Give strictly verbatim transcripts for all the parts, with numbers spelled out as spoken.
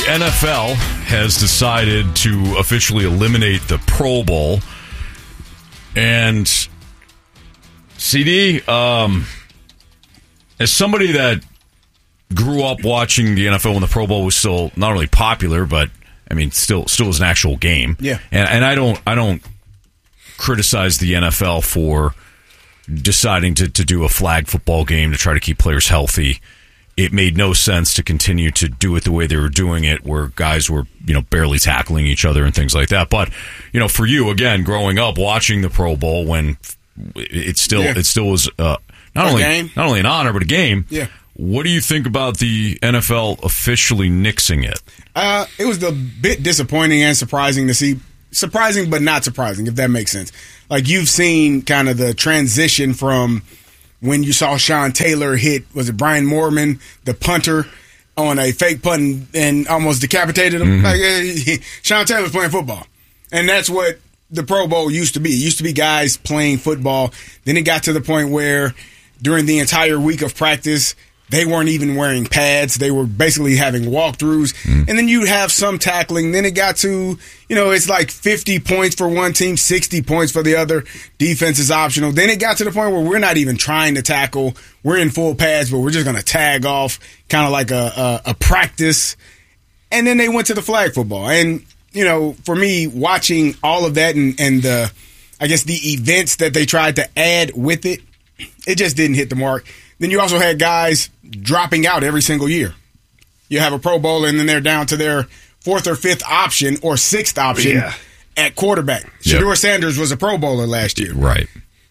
N F L has decided to officially eliminate the Pro Bowl. And C D, um, as somebody that grew up watching the N F L when the Pro Bowl was still not only popular, but I mean, still, still was an actual game. Yeah, and and I don't, I don't criticize the N F L for deciding to to do a flag football game to try to keep players healthy. It made no sense to continue to do it the way they were doing it, where guys were, you know, barely tackling each other and things like that. But, you know, for you, again, growing up watching the Pro Bowl, when it still yeah. it still was uh, not a only game. not only an honor but a game. Yeah. What do you think about the N F L officially nixing it? Uh, it was a bit disappointing and surprising to see. Surprising, but not surprising, if that makes sense. Like, you've seen kind of the transition from when you saw Sean Taylor hit, was it Brian Moorman, the punter, on a fake punt and, and almost decapitated him? Mm-hmm. Like, uh, Sean Taylor's playing football. And that's what the Pro Bowl used to be. It used to be guys playing football. Then it got to the point where during the entire week of practice, they weren't even wearing pads. They were basically having walkthroughs. Mm. And then you'd have some tackling. Then it got to, you know, it's like fifty points for one team, sixty points for the other. Defense is optional. Then it got to the point where we're not even trying to tackle. We're in full pads, but we're just going to tag off, kind of like a, a, a practice. And then they went to the flag football. And, you know, for me, watching all of that and, and the, I guess, the events that they tried to add with it, it just didn't hit the mark. Then you also had guys dropping out every single year. You have a Pro Bowler, and then they're down to their fourth or fifth option or sixth option yeah. at quarterback. Yep. Shedeur Sanders was a Pro Bowler last year. Right.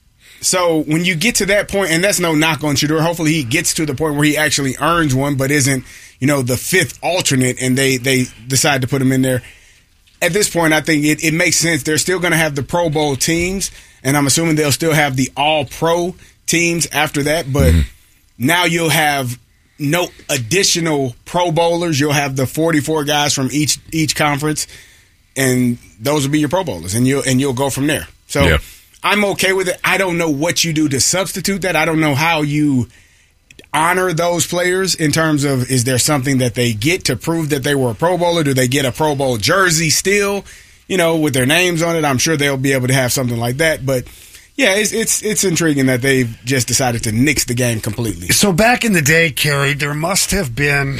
So when you get to that point, and that's no knock on Shedeur, hopefully he gets to the point where he actually earns one, but isn't, you know, the fifth alternate, and they, they decide to put him in there. At this point, I think it, it makes sense. They're still going to have the Pro Bowl teams, and I'm assuming they'll still have the All-Pro teams after that, but mm-hmm. now you'll have no additional Pro Bowlers. You'll have the forty-four guys from each each conference, and those will be your Pro Bowlers, and you'll and you'll go from there. So yeah. I'm okay with it. I don't know what you do to substitute that. I don't know how you honor those players in terms of, is there something that they get to prove that they were a Pro Bowler? Do they get a Pro Bowl jersey still, you know, with their names on it? I'm sure they'll be able to have something like that, but yeah, it's it's it's intriguing that they've just decided to nix the game completely. So back in the day, Kerry, there must have been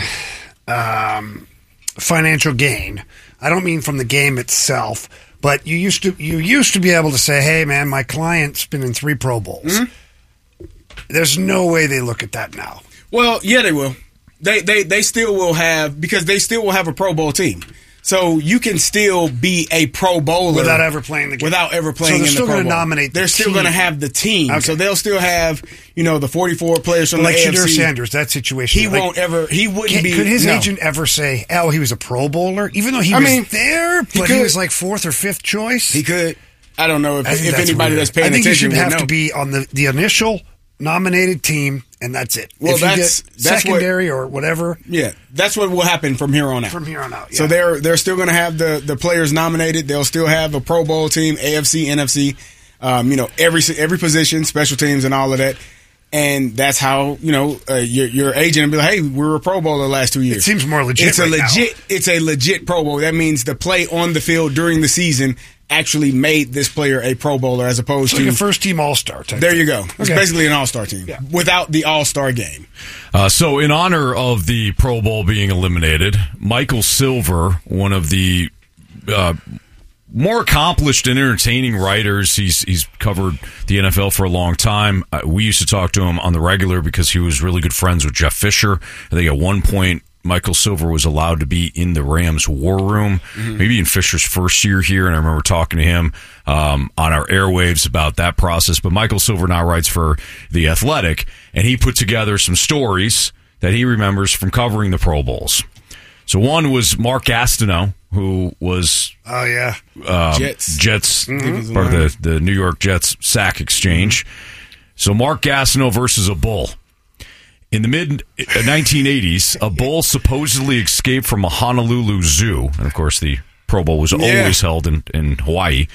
um, financial gain. I don't mean from the game itself, but you used to you used to be able to say, "Hey, man, my client's been in three Pro Bowls." Mm-hmm. There's no way they look at that now. Well, yeah, they will. They they they still will have, because they still will have a Pro Bowl team. So you can still be a Pro Bowler without ever playing the game. Without ever playing. So they're in the still Pro going to Bowl. nominate. They're the still team. going to have the team. Okay. So they'll still have, you know, the forty-four players from like the A F C. Shedeur Sanders, that situation. He like, won't ever. He wouldn't can, be. Could his no. agent ever say, "Oh, he was a Pro Bowler," even though he I was mean, there, he but he, could. was like fourth or fifth choice? He could. I don't know if, I think if that's anybody weird. that's paying I think attention you should would have know. to be on the, the initial nominated team, and that's it. Well, if you that's get that's secondary what, or whatever. Yeah, that's what will happen from here on out. From here on out. Yeah. So they're they're still going to have the the players nominated. They'll still have a Pro Bowl team, A F C, N F C. Um, you know, every every position, special teams, and all of that. And that's how, you know, uh, your your agent will be like, "Hey, we were a Pro Bowler the last two years." It seems more legit. It's right a legit. now. It's a legit Pro Bowl. That means the play on the field during the season actually made this player a Pro Bowler, as opposed It's like to a first team All Star type. There thing. you go. It's Okay. basically an All Star team Yeah. without the All Star game. Uh, so in honor of the Pro Bowl being eliminated, Michael Silver, one of the uh, more accomplished and entertaining writers, he's he's covered the N F L for a long time. Uh, we used to talk to him on the regular because he was really good friends with Jeff Fisher. I think at one point Michael Silver was allowed to be in the Rams war room, mm-hmm. maybe in Fisher's first year here, and I remember talking to him um, on our airwaves about that process. But Michael Silver now writes for The Athletic, and he put together some stories that he remembers from covering the Pro Bowls. So one was Mark Gastineau, who was oh yeah um, Jets, Jets mm-hmm. part of the, the New York Jets sack exchange. Mm-hmm. So Mark Gastineau versus a bull. In the mid nineteen eighties, a bull supposedly escaped from a Honolulu zoo, and of course the Pro Bowl was yeah. always held in, in Hawaii,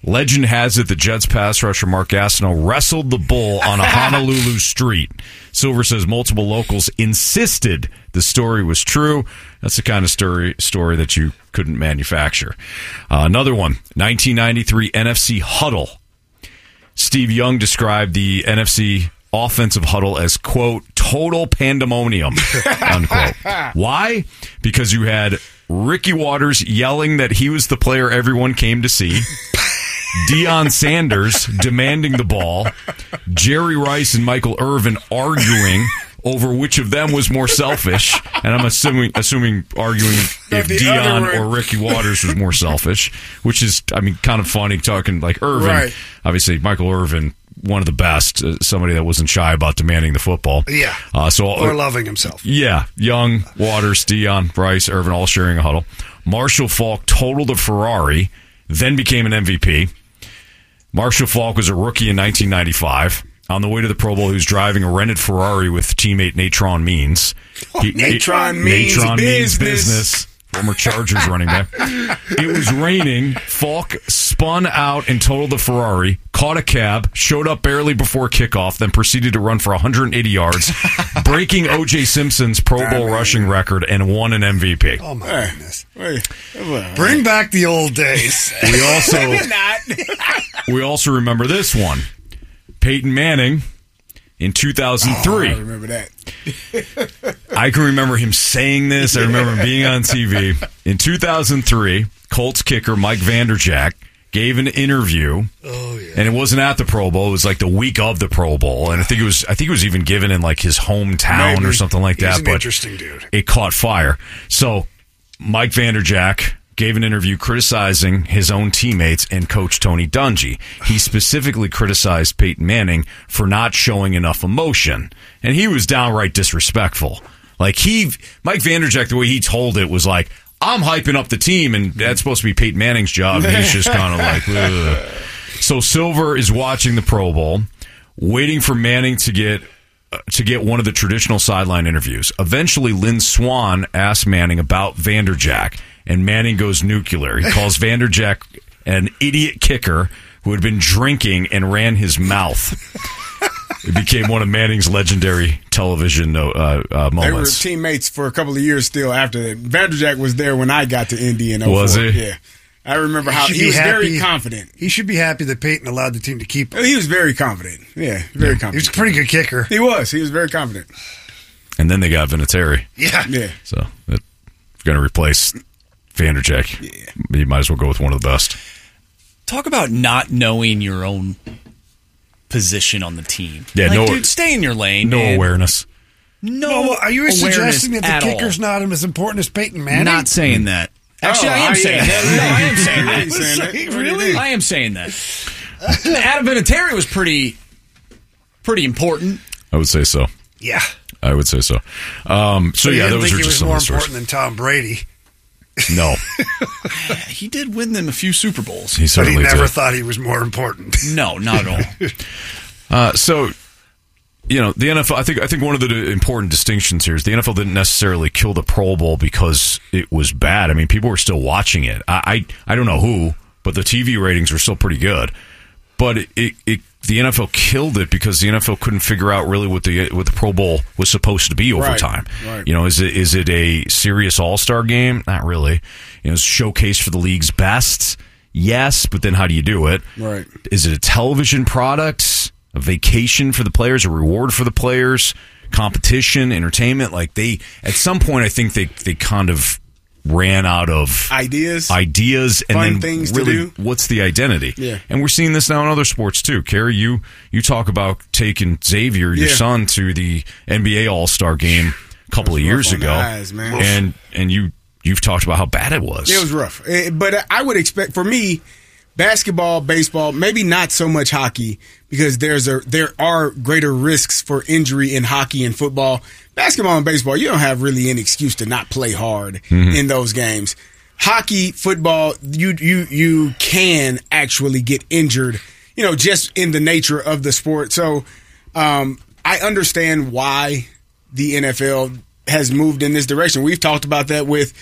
Legend has it the Jets pass rusher Mark Gastineau wrestled the bull on a Honolulu street. Silver says multiple locals insisted the story was true. That's the kind of story story that you couldn't manufacture. Uh, another one, nineteen ninety-three N F C huddle. Steve Young described the N F C offensive huddle as, quote, total pandemonium, unquote. Why? Because you had Ricky Waters yelling that he was the player everyone came to see. Deion Sanders demanding the ball. Jerry Rice and Michael Irvin arguing over which of them was more selfish. And I'm assuming assuming arguing if Deion or Ricky Waters was more selfish, which is, I mean, kind of funny talking like Irvin. Right. Obviously, Michael Irvin, one of the best, uh, somebody that wasn't shy about demanding the football. Yeah. Uh, so or uh, loving himself. Yeah. Young, Waters, Deion, Rice, Irvin, all sharing a huddle. Marshall Faulk totaled a Ferrari, then became an M V P. Marshall Faulk was a rookie in nineteen ninety-five. On the way to the Pro Bowl, he was driving a rented Ferrari with teammate Natron Means. He, Natron Means Natron business. Means business. Former Chargers running back. It was raining. Falk spun out and totaled the Ferrari, caught a cab, showed up barely before kickoff, then proceeded to run for one hundred eighty yards, breaking O J Simpson's Pro Bowl rushing record, and won an M V P. Oh, my hey, goodness. Wait, bring back the old days. We also, we also remember this one. Peyton Manning in two thousand three. Oh, I remember that. I can remember him saying this. I remember him being on T V. In two thousand three, Colts kicker Mike Vanderjagt gave an interview. Oh, yeah. And it wasn't at the Pro Bowl. It was like the week of the Pro Bowl. And I think it was I think it was even given in like his hometown Maybe. or something like that. He's an but interesting dude. It caught fire. So Mike Vanderjagt gave an interview criticizing his own teammates and coach Tony Dungy. He specifically criticized Peyton Manning for not showing enough emotion. And he was downright disrespectful. Like he, Mike Vanderjagt, the way he told it was like, I'm hyping up the team, and that's supposed to be Peyton Manning's job. And he's just kind of like, ugh. So Silver is watching the Pro Bowl, waiting for Manning to get uh, to get one of the traditional sideline interviews. Eventually, Lynn Swann asks Manning about Vanderjagt, and Manning goes nuclear. He calls Vanderjagt an idiot kicker who had been drinking and ran his mouth. It became one of Manning's legendary television uh, uh, moments. They were teammates for a couple of years still after that. Vanderjagt was there when I got to Indy in oh four. Was he? Yeah. I remember how he, he was happy. very confident. He should be happy that Peyton allowed the team to keep him. He was very confident. Yeah, very yeah. confident. He was a pretty good kicker. He was. He was very confident. And then they got Vinatieri. Yeah. Yeah. So if you're going to replace Vanderjagt, yeah. you might as well go with one of the best. Talk about not knowing your own position on the team. Yeah, like, no, dude, stay in your lane. No man. awareness. No. Well, are you suggesting that the kicker's all. not as important as Peyton Manning? Not saying that. Actually, oh, I am I, saying yeah. that. No, I am saying that. saying that. Really? I am saying that. Adam Vinatieri was pretty, pretty important. I would say so. Yeah, I would say so. Um, so, so yeah, those are just some more of the stories. important than Tom Brady. No, he did win them a few Super Bowls. He certainly but he never did. thought he was more important. No, not at all. uh, so. You know, the N F L, I think I think one of the important distinctions here is the N F L didn't necessarily kill the Pro Bowl because it was bad. I mean, people were still watching it. I I, I don't know who, but the T V ratings were still pretty good. But it, it, it the N F L killed it because the N F L couldn't figure out really what the what the Pro Bowl was supposed to be over right, time. Right. You know, is it is it a serious All-Star game? Not really. You know, it's a showcase for the league's best. Yes, but then how do you do it? Right. Is it a television product? A vacation for the players, a reward for the players, competition, entertainment. Like they, at some point, I think they, they kind of ran out of ideas, ideas, and fun then things really, to do. What's the identity? Yeah, and we're seeing this now in other sports too. Carrie, you you talk about taking Xavier, your yeah. son, to the N B A All-Star game a couple of years ago, eyes, man. and and you you've talked about how bad it was. It was rough, but I would expect for me. Basketball, baseball, maybe not so much hockey because there's a there are greater risks for injury in hockey and football. Basketball and baseball, you don't have really any excuse to not play hard mm-hmm. in those games. Hockey, football, you you you can actually get injured, you know, just in the nature of the sport. So um, I understand why the N F L has moved in this direction. We've talked about that with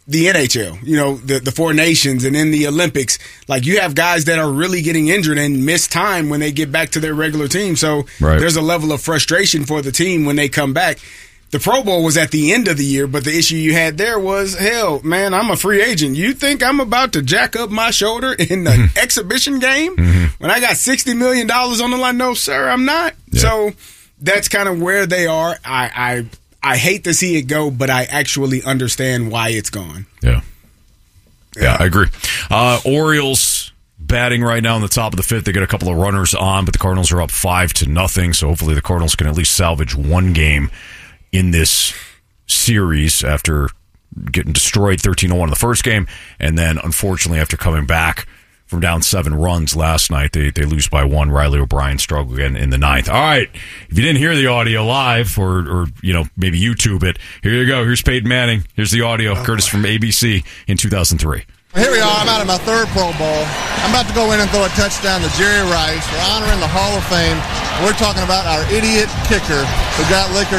the N H L, you know, the, the Four Nations, and in the Olympics. Like, you have guys that are really getting injured and miss time when they get back to their regular team. So right. there's a level of frustration for the team when they come back. The Pro Bowl was at the end of the year, but the issue you had there was, hell, man, I'm a free agent. You think I'm about to jack up my shoulder in an mm-hmm. exhibition game mm-hmm. when I got sixty million dollars on the line? No, sir, I'm not. Yeah. So that's kind of where they are. I, I I hate to see it go, but I actually understand why it's gone. Yeah. Yeah, I agree. Uh, Orioles batting right now in the top of the fifth. They get a couple of runners on, but the Cardinals are up five to nothing. So hopefully the Cardinals can at least salvage one game in this series after getting destroyed thirteen to one in the first game. And then, unfortunately, after coming back from down seven runs last night, they they lose by one. Riley O'Brien struggled again in the ninth. All right, if you didn't hear the audio live, or or you know maybe YouTube it, here you go. Here's Peyton Manning. Here's the audio, oh, Curtis, from A B C in two thousand three. Here we are. I'm out of my third Pro Bowl. I'm about to go in and throw a touchdown to Jerry Rice. We're honoring the Hall of Fame. We're talking about our idiot kicker who got liquor